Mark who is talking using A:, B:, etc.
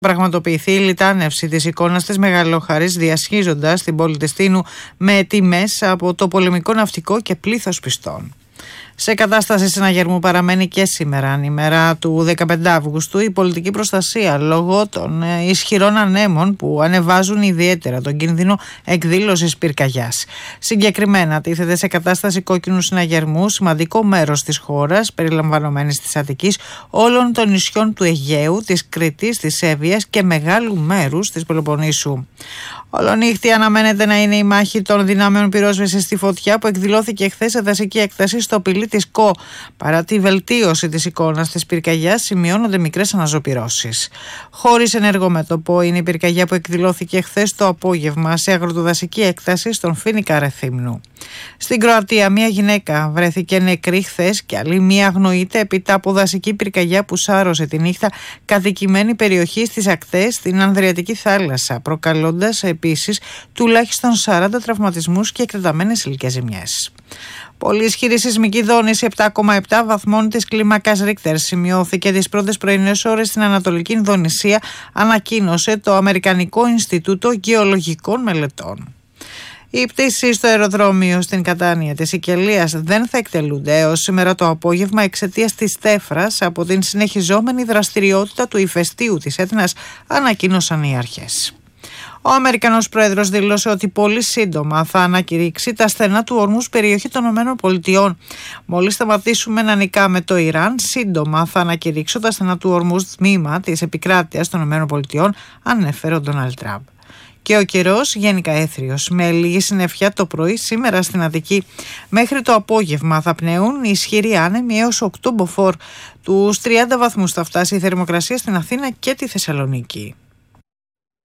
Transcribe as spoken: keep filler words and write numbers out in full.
A: πραγματοποιηθεί η λιτάνευση της εικόνας της Μεγαλόχαρης, διασχίζοντας την πόλη της Τίνου με τιμές από το πολεμικό ναυτικό και πλήθος πιστών. Σε κατάσταση συναγερμού παραμένει και σήμερα, η ημέρα του δεκαπέντε Αυγούστου, η πολιτική προστασία λόγω των ισχυρών ανέμων που ανεβάζουν ιδιαίτερα τον κίνδυνο εκδήλωσης πυρκαγιάς. Συγκεκριμένα, τίθεται σε κατάσταση κόκκινου συναγερμού σημαντικό μέρος της χώρας, περιλαμβανομένης της Αττικής, όλων των νησιών του Αιγαίου, της Κρήτης, της Εύβοιας και μεγάλου μέρους της Πελοποννήσου. Ολονύχτη αναμένεται να είναι η μάχη των δυνάμεων πυρόσβεσης στη φωτιά που εκδηλώθηκε χθες σε δασική έκταση στο πηλί της Κο. Παρά τη βελτίωση της εικόνας της πυρκαγιάς, σημειώνονται μικρές αναζωπυρώσεις. Χωρίς ενεργό μέτωπο είναι η πυρκαγιά που εκδηλώθηκε χθες το απόγευμα σε αγροτοδασική έκταση στον Φοίνικα Ρεθύμνου. Στην Κροατία, μία γυναίκα βρέθηκε νεκρή χθες και άλλη μία αγνοείται έπειτα από δασική πυρκαγιά που σάρωσε τη νύχτα κατοικημένη περιοχή στις ακτές στην Ανδριατική θάλασσα, προκαλώντας επίσης τουλάχιστον σαράντα τραυματισμούς και εκτεταμένες υλικές ζημιές. Πολύ ισχυρή σεισμική δόνηση επτά κόμμα επτά βαθμών της κλίμακας Ρίχτερ σημειώθηκε τις πρώτες πρωινές ώρες στην Ανατολική Ινδονησία, ανακοίνωσε το Αμερικανικό Ινστιτούτο Γεωλογικών Μελετών. Οι πτήσεις στο αεροδρόμιο στην Κατάνια της Σικελίας δεν θα εκτελούνται έως σήμερα το απόγευμα εξαιτίας της τέφρας από την συνεχιζόμενη δραστηριότητα του ηφαιστείου της Έτνας, ανακοίνωσαν οι αρχές. Ο Αμερικανός Πρόεδρος δήλωσε ότι πολύ σύντομα θα ανακηρύξει τα στενά του ορμούς περιοχή των ΗΠΑ. Μόλις σταματήσουμε να νικάμε το Ιράν, σύντομα θα ανακηρύξω τα στενά του ορμούς τμήμα της επικράτειας των ΗΠΑ, ανέφερε ο Ντόναλντ Τραμπ. Και ο καιρός γενικά έθριος, με λίγη συννεφιά το πρωί σήμερα στην Αττική. Μέχρι το απόγευμα θα πνέουν ισχυροί άνεμοι έως οκτώ μποφόρ. Τους τριάντα βαθμούς θα φτάσει η θερμοκρασία στην Αθήνα και τη Θεσσαλονίκη.